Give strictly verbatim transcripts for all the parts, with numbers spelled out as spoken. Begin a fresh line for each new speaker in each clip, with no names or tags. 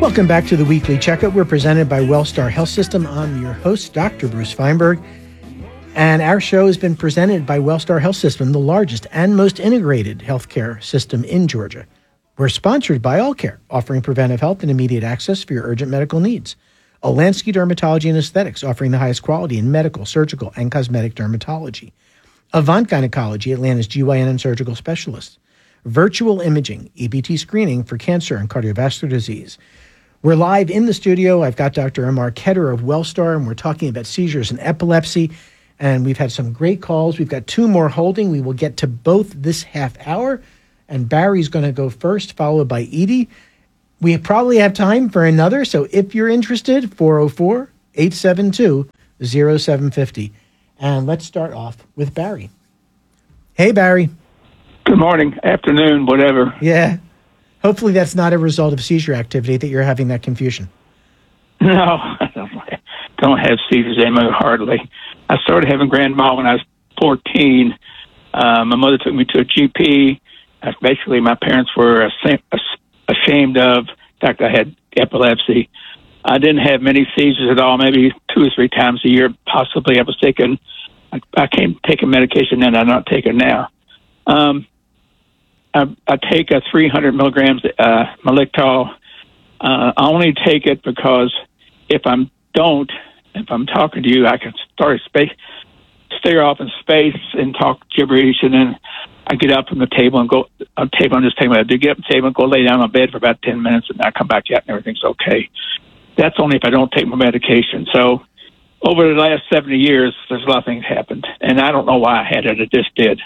Welcome back to the Weekly Checkup. We're presented by Wellstar Health System. I'm your host, Doctor Bruce Feinberg. And our show has been presented by Wellstar Health System, the largest and most integrated healthcare system in Georgia. We're sponsored by AllCare, offering preventive health and immediate access for your urgent medical needs. Olansky Dermatology and Aesthetics, offering the highest quality in medical, surgical, and cosmetic dermatology. Avant Gynecology, Atlanta's G Y N and surgical specialists. Virtual imaging, E B T screening for cancer and cardiovascular disease. We're live in the studio. I've got Doctor Amar Keter of Wellstar, and we're talking about seizures and epilepsy. And we've had some great calls. We've got two more holding. We will get to both this half hour. And Barry's going to go first, followed by Edie. We probably have time for another. So if you're interested, four oh four, eight seven two, oh seven five oh. And let's start off with Barry. Hey, Barry.
Good morning, afternoon, whatever.
Yeah. Hopefully that's not a result of seizure activity that you're having that confusion.
No, I don't, don't have seizures anymore, hardly. I started having grand mal when I was fourteen. Uh, my mother took me to a G P. Uh, basically, my parents were ashamed of the fact I had epilepsy. I didn't have many seizures at all, maybe two or three times a year, possibly. I was taking, I, I came taking medication and I'm not taking now. Um, I, I take a three hundred milligrams uh, Malictal. Uh, I only take it because if I don't, if I'm talking to you, I can start space, stare off in space and talk gibberish, and then I get up from the table and go on table on this table. I do get up from the table and go lay down on bed for about ten minutes, and I come back out and everything's okay. That's only if I don't take my medication. So over the last seventy years, there's a lot of things happened, and I don't know why I had it. It just did.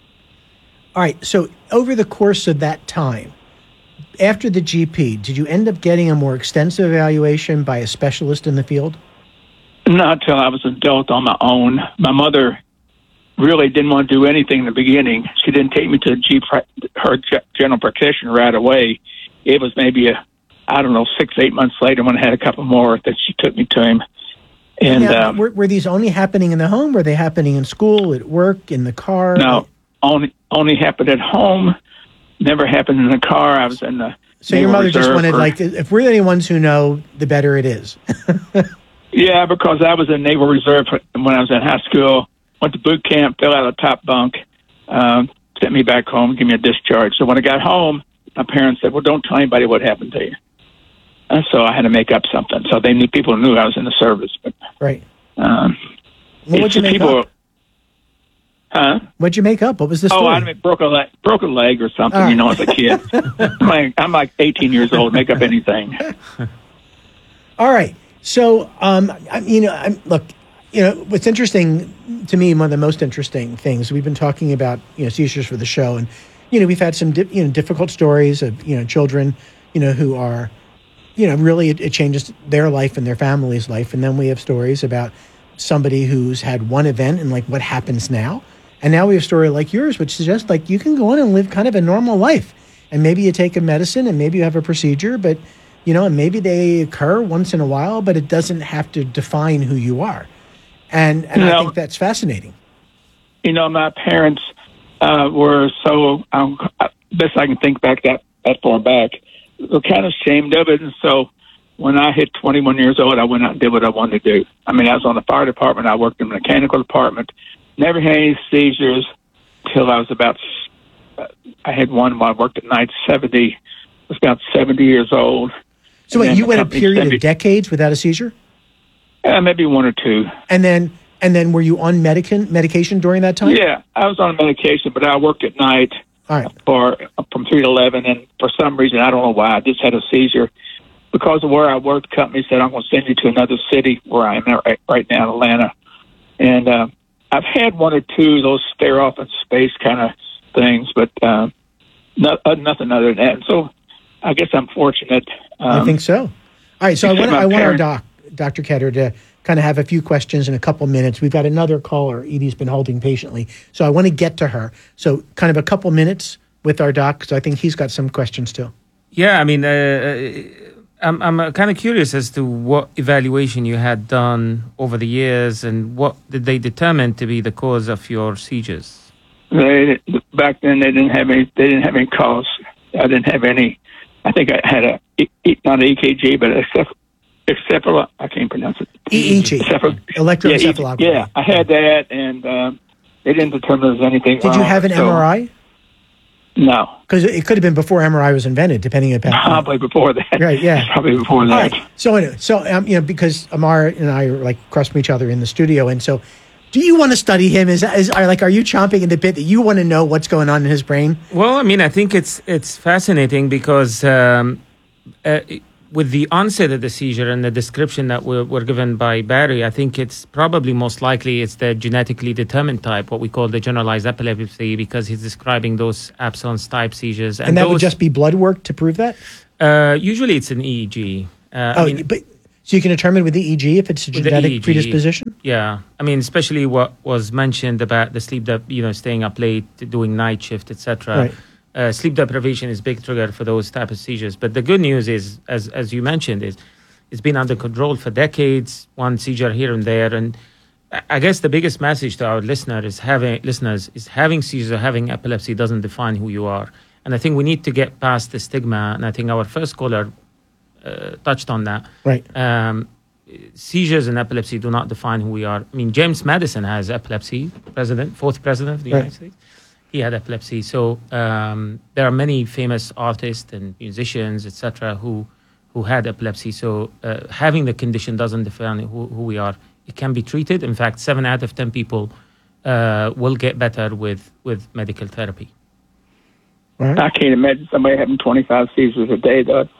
All right. So over the course of that time, after the G P, did you end up getting a more extensive evaluation by a specialist in the field?
Not until I was an adult on my own. My mother really didn't want to do anything in the beginning. She didn't take me to the G, her general practitioner right away. It was maybe a, I don't know, six, eight months later when I had a couple more that she took me to him. And
now,
um,
were, were these only happening in the home? Were they happening in school, at work, in the car?
No, only only happened at home. Never happened in the car. I was in the
So your mother just wanted,
for,
like, if we're the only ones who know, the better it is.
Yeah, because I was in Naval Reserve when I was in high school. Went to boot camp, fell out of the top bunk, um, sent me back home, give me a discharge. So when I got home, my parents said, well, don't tell anybody what happened to you. And so I had to make up something. So they knew, people knew I was in the service. But,
right.
Um,
well, what'd you make
people,
up?
Huh?
What'd you make up? What was the story?
Oh, I broke a leg, broke a leg or something,
right.
you know, as a kid. I'm, like, I'm like eighteen years old, make up anything.
All right. So, um, I, you know, I'm, look, you know, what's interesting to me, one of the most interesting things, we've been talking about, you know, seizures for the show. And, you know, we've had some, di- you know, difficult stories of, you know, children, you know, who are, you know, really it, it changes their life and their family's life. And then we have stories about somebody who's had one event and like what happens now. And now we have a story like yours, which suggests like you can go on and live kind of a normal life. And maybe you take a medicine and maybe you have a procedure, but, you know, and maybe they occur once in a while, but it doesn't have to define who you are. And and
you know,
I think that's fascinating.
You know, my parents uh, were so, um, best I can think back that, that far back, were kind of ashamed of it. And so when I hit twenty-one years old, I went out and did what I wanted to do. I mean, I was on the fire department. I worked in the mechanical department. Never had any seizures till I was about, I had one while I worked at night, seventy. I was about seventy years old.
So wait, you went a period seventy, of decades without a seizure?
Yeah, maybe one or two.
And then and then were you on medication medication during that time?
Yeah, I was on medication, but I worked at night
All right.
for from three to eleven, and for some reason, I don't know why, I just had a seizure. Because of where I worked, the company said, I'm going to send you to another city where I am right, right now in Atlanta. And uh, I've had one or two of those stare off in space kind of things, but uh, not, uh, nothing other than that. And so I guess I'm fortunate. Um,
I think so. All right, so I want, I want our doc, Doctor Keter, to kind of have a few questions in a couple minutes. We've got another caller. Edie's been holding patiently, so I want to get to her. So kind of a couple minutes with our doc, because I think he's got some questions too.
Yeah, I mean, uh, I'm I'm kind of curious as to what evaluation you had done over the years, and what did they determine to be the cause of your seizures?
They back then they didn't have any. They didn't have any cause. I didn't have any I think I had a, e- e- not an E K G, but a ceph- encephalo- I can't pronounce it.
E E G,
Ceph-
electroencephalography.
Yeah, I had that, and um, they didn't determine there was anything
Did
wrong.
you have an
so,
M R I?
No.
Because it could have been before M R I was invented, depending upon.
Probably before that.
Right, yeah.
Probably before
All
that.
right. So anyway, so um, you know, because Amar and I are like across from each other in the studio, and so, do you want to study him? Is is are like are you chomping at the bit that you want to know what's going on in his brain?
Well, I mean, I think it's it's fascinating because um, uh, with the onset of the seizure and the description that were, were given by Barry, I think it's probably most likely it's the genetically determined type, what we call the generalized epilepsy, because he's describing those absence type seizures.
And, and that
those,
would just be blood work to prove that?
Uh, usually it's an E E G. Uh,
oh,
I mean,
but so you can determine with the E E G if it's a genetic
E E G,
predisposition?
Yeah. I mean, especially what was mentioned about the sleep, dep- you know, staying up late, doing night shift, et cetera.
Right.
Uh, sleep deprivation is a big trigger for those type of seizures. But the good news is, as as you mentioned, is it's been under control for decades. One seizure here and there, and I- I guess the biggest message to our listener is having listeners is having seizures or having epilepsy doesn't define who you are. And I think we need to get past the stigma. And I think our first caller uh, touched on that.
Right.
Um, seizures and epilepsy do not define who we are. I mean, James Madison has epilepsy. President, fourth president of the
Right.
United States. He had epilepsy. So um, there are many famous artists and musicians, et cetera, who who had epilepsy. So uh, having the condition doesn't define who, who we are. It can be treated. In fact, seven out of ten people uh, will get better with, with medical therapy.
Right.
I can't imagine somebody having twenty-five seizures a day, though.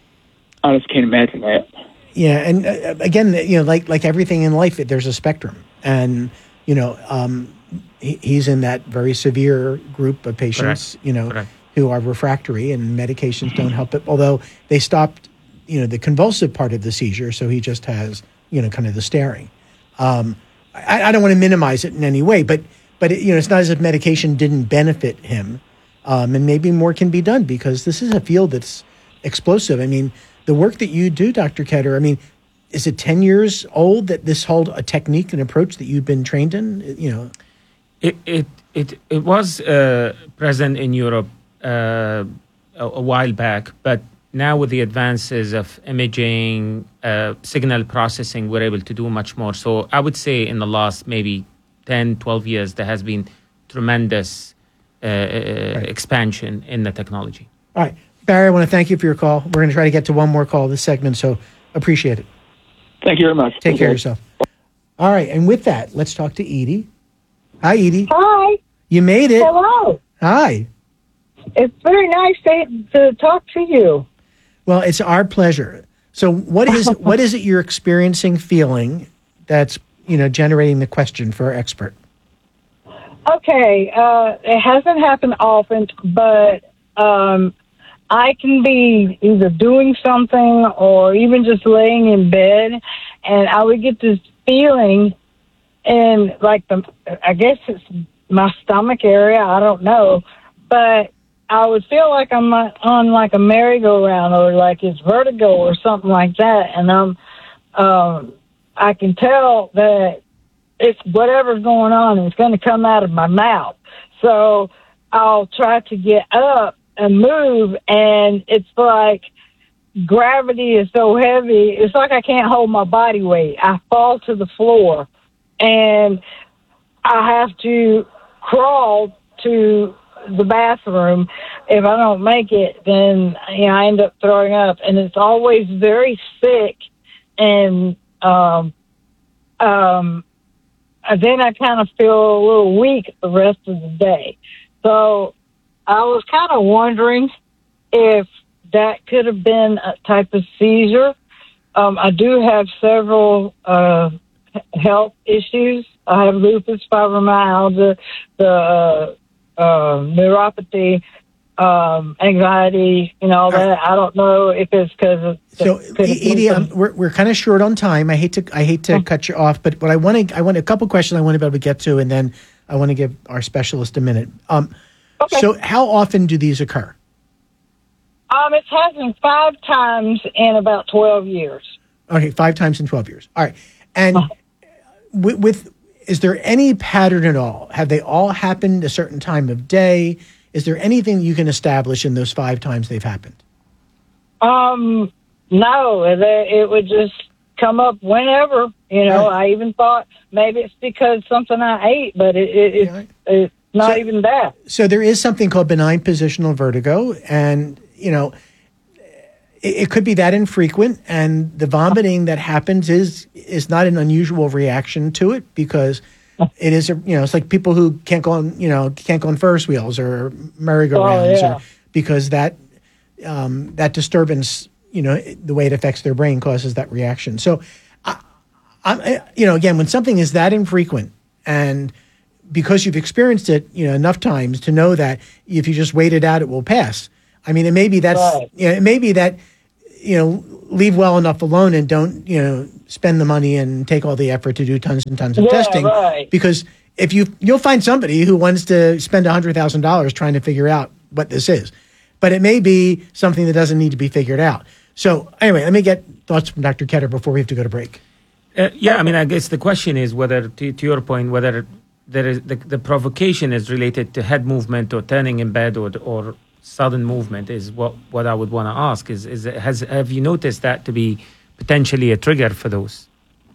I just can't imagine that.
Yeah, and uh, again, you know, like like everything in life, there's a spectrum, and you know, um, he, he's in that very severe group of patients,
Correct.
you know,
Correct.
who are refractory, and medications don't help it. Although they stopped, you know, the convulsive part of the seizure, so he just has, you know, kind of the staring. Um, I, I don't want to minimize it in any way, but but it, you know, it's not as if medication didn't benefit him, um, and maybe more can be done because this is a field that's explosive. I mean, the work that you do, Doctor Ketter, I mean, is it ten years old that this whole a technique and approach that you've been trained in? You know,
It it it it was uh, present in Europe uh, a, a while back, but now with the advances of imaging, uh, signal processing, we're able to do much more. So I would say in the last maybe ten, twelve years, there has been tremendous uh, right. expansion in the technology.
All right. Barry, I want to thank you for your call. We're going to try to get to one more call this segment, so appreciate it.
Thank you very much.
Take care of yourself. All right, and with that, let's talk to Edie. Hi, Edie.
Hi.
You made it.
Hello.
Hi.
It's very nice to, to talk to you.
Well, it's our pleasure. So what is what is it you're experiencing, feeling, that's, you know, generating the question for our expert?
Okay, uh, it hasn't happened often, but um, I can be either doing something or even just laying in bed, and I would get this feeling in, like, the, I guess it's my stomach area, I don't know, but I would feel like I'm on, like, a merry-go-round or like it's vertigo or something like that, and I'm, um, I can tell that it's whatever's going on, it's going to come out of my mouth. So I'll try to get up and move, and it's like gravity is so heavy. It's like I can't hold my body weight. I fall to the floor, and I have to crawl to the bathroom. If I don't make it, then, you know, I end up throwing up, and it's always very sick, and um, um, and then I kind of feel a little weak the rest of the day. So I was kind of wondering if that could have been a type of seizure. Um, I do have several uh, health issues. I have lupus, fibromyalgia, the uh, uh, neuropathy, um, anxiety, you know, all that. I don't know if it's because of.
So, Edie, um, we're we're kind of short on time. I hate to I hate to oh. cut you off, but what I want to I want a couple questions I want to be able to get to, and then I want to give our specialist a minute. Um,
okay.
So, how often do these occur?
Um, it's happened five times in about twelve years.
Okay, five times in twelve years. All right, and uh, with, with is there any pattern at all? Have they all happened a certain time of day? Is there anything you can establish in those five times they've happened?
Um, no, it, it would just come up whenever. You know,
Right.
I even thought maybe it's because something I ate, but it, it, it,
Yeah.
it's not
So-
even that.
So there is something called benign positional vertigo, and you know, it, it could be that infrequent, and the vomiting that happens is is not an unusual reaction to it because it is a you know it's like people who can't go on you know can't go on Ferris wheels or merry-go-rounds
Oh, yeah.
or because that um, that disturbance you know the way it affects their brain causes that reaction. So, I, I'm I- you know again when something is that infrequent and because you've experienced it, you know, enough times to know that if you just wait it out, it will pass. I mean, it may be that's,
Right.
you know, it may be that, you know, leave well enough alone and don't, you know, spend the money and take all the effort to do tons and tons of
Yeah,
testing.
right.
Because if you, you'll find somebody who wants to spend a hundred thousand dollars trying to figure out what this is, but it may be something that doesn't need to be figured out. So anyway, let me get thoughts from Doctor Ketter before we have to go to break.
Uh, yeah, I mean, I guess the question is whether, to, to your point, whether there is the, the provocation is related to head movement or turning in bed or or sudden movement is what, what I would want to ask. Is is has have you noticed that to be potentially a trigger for those?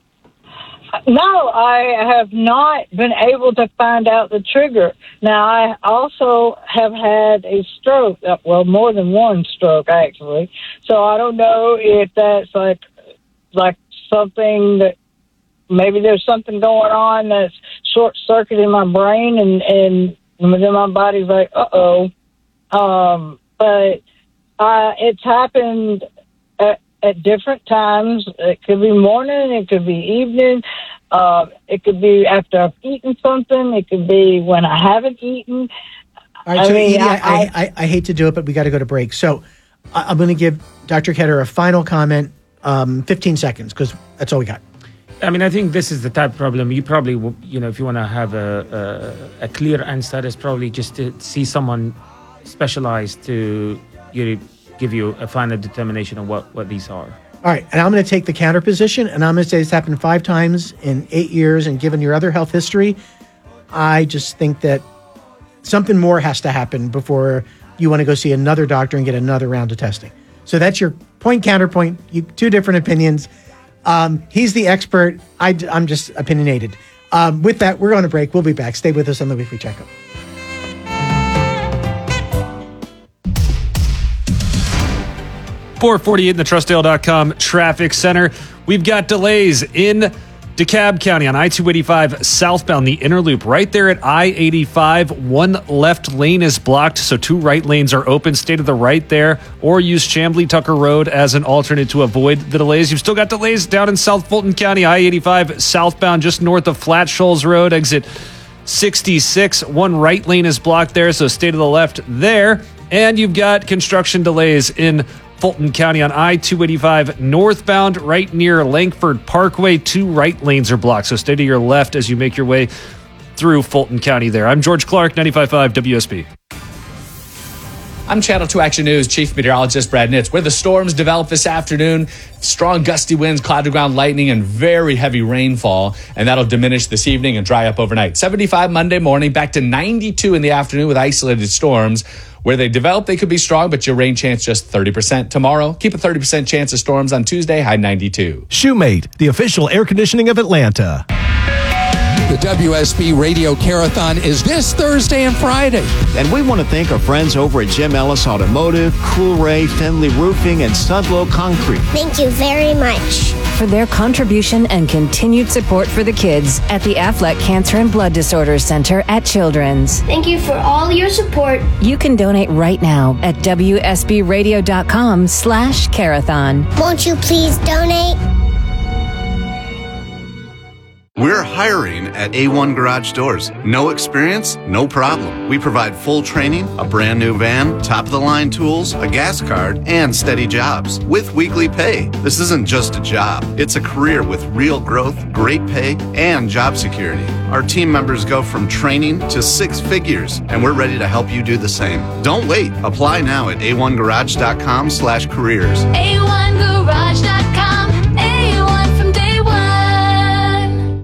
No, I have not been able to find out the trigger. Now, I also have had a stroke, uh, well, more than one stroke, actually. So I don't know if that's like like something that maybe there's something going on that's short-circuiting my brain, and, and then my body's like, uh-oh. Um, but uh, it's happened at, at different times. It could be morning, it could be evening, uh, it could be after I've eaten something, it could be when I haven't eaten.
All right,
I
so
mean,
Edie, I,
I-
I, I, I hate to do it, but we got to go to break. So I, I'm going to give Doctor Ketter a final comment, um, fifteen seconds, because that's all we got.
I mean, I think this is the type of problem you probably, w- you know, if you want to have a, a a clear answer, is probably just to see someone specialized to you know, give you a final determination of what, what these are.
All right, and I'm going to take the counter position, and I'm going to say it's happened five times in eight years, and given your other health history, I just think that something more has to happen before you want to go see another doctor and get another round of testing. So that's your point, counterpoint, you, two different opinions. Um, he's the expert. I, I'm just opinionated. Um, with that, we're on a break. We'll be back. Stay with us on the Weekly Checkup.
four forty-eight in the Trustdale dot com traffic center. We've got delays in DeKalb County on I two eighty-five southbound, the inner loop right there at I eighty-five. One left lane is blocked, so two right lanes are open. Stay to the right there, or use Chamblee Tucker Road as an alternate to avoid the delays. You've still got delays down in South Fulton County, I eighty-five southbound, just north of Flat Shoals Road, exit sixty-six. One right lane is blocked there, so stay to the left there. And you've got construction delays in Fulton County on I two eighty-five northbound, right near Langford Parkway. Two right lanes are blocked, so stay to your left as you make your way through Fulton County there. I'm George Clark, ninety-five point five W S B.
I'm Channel two Action News Chief Meteorologist Brad Nitz. Where the storms develop this afternoon, strong gusty winds, cloud-to-ground lightning, and very heavy rainfall, and that'll diminish this evening and dry up overnight. seventy-five Monday morning, back to ninety-two in the afternoon with isolated storms. Where they develop, they could be strong, but your rain chance just thirty percent. Tomorrow, keep a thirty percent chance of storms on Tuesday, high ninety-two.
Shoemate, the official air conditioning of Atlanta.
The W S B Radio Carathon is this Thursday and Friday.
And we want to thank our friends over at Jim Ellis Automotive, Coolray, Finley Roofing, and Sudlow Concrete.
Thank you very much
for their contribution and continued support for the kids at the Aflac Cancer and Blood Disorders Center at Children's.
Thank you for all your support.
You can donate right now at W S B radio dot com slash Carathon.
Won't you please donate?
We're hiring at A one Garage Doors. No experience? No problem. We provide full training, a brand new van, top-of-the-line tools, a gas card, and steady jobs with weekly pay. This isn't just a job. It's a career with real growth, great pay, and job security. Our team members go from training to six figures, and we're ready to help you do the same. Don't wait. Apply now at A one Garage dot com slash careers.
A one Garage dot com. A one from day one.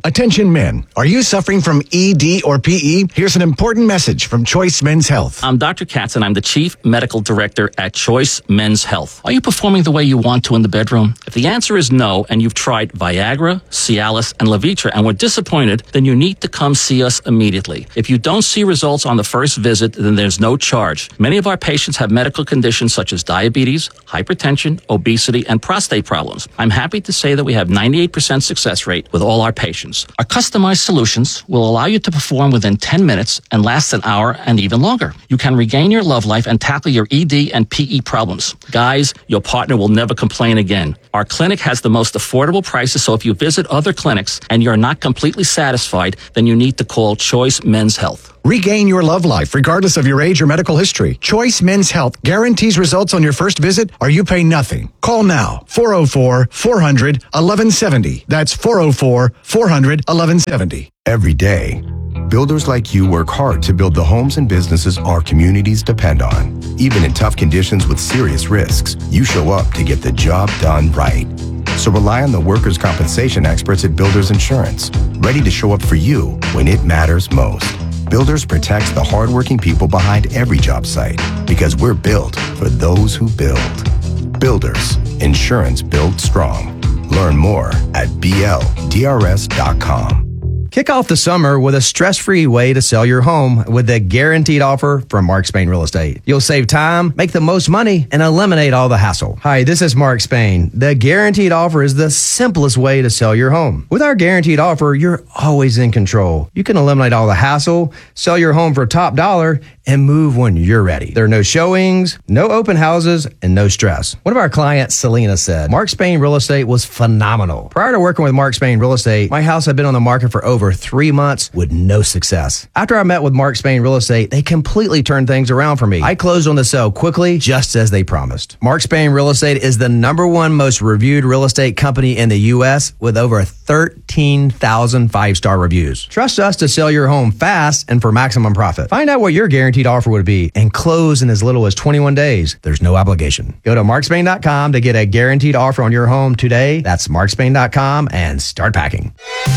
Attention men, are you suffering from E D or P E? Here's an important message from Choice Men's Health.
I'm Doctor Katz, and I'm the Chief Medical Director at Choice Men's Health. Are you performing the way you want to in the bedroom? If the answer is no, and you've tried Viagra, Cialis, and Levitra and were disappointed, then you need to come see us immediately. If you don't see results on the first visit, then there's no charge. Many of our patients have medical conditions such as diabetes, hypertension, obesity, and prostate problems. I'm happy to say that we have ninety-eight percent success rate with all our patients. Our customized solutions will allow you to perform within ten minutes and last an hour and even longer. You can regain your love life and tackle your E D and P E problems. Guys, your partner will never complain again. Our clinic has the most affordable prices, so if you visit other clinics and you're not completely satisfied, then you need to call Choice Men's Health.
Regain your love life regardless of your age or medical history. Choice Men's Health guarantees results on your first visit or you pay nothing. Call now, four oh four, four hundred, eleven seventy. That's four oh four, four hundred, eleven seventy.
Every day, builders like you work hard to build the homes and businesses our communities depend on. Even in tough conditions with serious risks, you show up to get the job done right. So rely on the workers' compensation experts at Builders Insurance, ready to show up for you when it matters most. Builders protects the hardworking people behind every job site because we're built for those who build. Builders, insurance built strong. Learn more at B L D R S dot com.
Kick off the summer with a stress-free way to sell your home with a guaranteed offer from Mark Spain Real Estate. You'll save time, make the most money, and eliminate all the hassle. Hi, this is Mark Spain. The guaranteed offer is the simplest way to sell your home. With our guaranteed offer, you're always in control. You can eliminate all the hassle, sell your home for top dollar, and move when you're ready. There are no showings, no open houses, and no stress. One of our clients, Selena, said, Mark Spain Real Estate was phenomenal. Prior to working with Mark Spain Real Estate, my house had been on the market for over three months with no success. After I met with Mark Spain Real Estate, they completely turned things around for me. I closed on the sale quickly, just as they promised. Mark Spain Real Estate is the number one most reviewed real estate company in the U S with over thirteen thousand five-star reviews. Trust us to sell your home fast and for maximum profit. Find out what your guaranteed offer would be and close in as little as twenty-one days. There's no obligation. Go to mark spain dot com to get a guaranteed offer on your home today. That's mark spain dot com and start packing.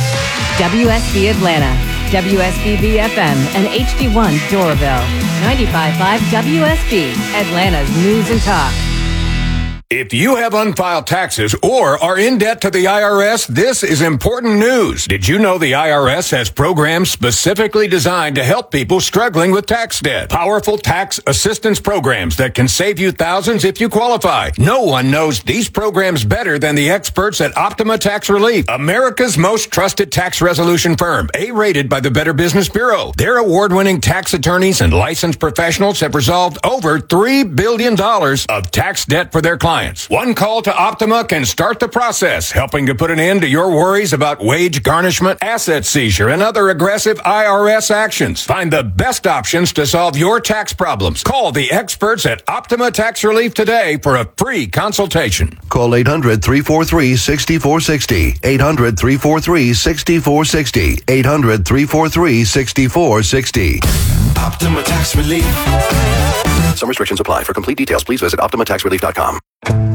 W S B Atlanta, W S B B F M, and H D one Doraville. ninety-five point five W S B, Atlanta's News and Talk.
If you have unfiled taxes or are in debt to the I R S, this is important news. Did you know the I R S has programs specifically designed to help people struggling with tax debt? Powerful tax assistance programs that can save you thousands if you qualify. No one knows these programs better than the experts at Optima Tax Relief, America's most trusted tax resolution firm, A-rated by the Better Business Bureau. Their award-winning tax attorneys and licensed professionals have resolved over three billion dollars of tax debt for their clients. One call to Optima can start the process, helping to put an end to your worries about wage garnishment, asset seizure, and other aggressive I R S actions. Find the best options to solve your tax problems. Call the experts at Optima Tax Relief today for a free consultation.
Call eight hundred, three four three, six four six zero. eight hundred, three four three, six four six zero. eight hundred, three four three, six four six zero.
Optima Tax Relief.
Some restrictions apply. For complete details, please visit optima tax relief dot com.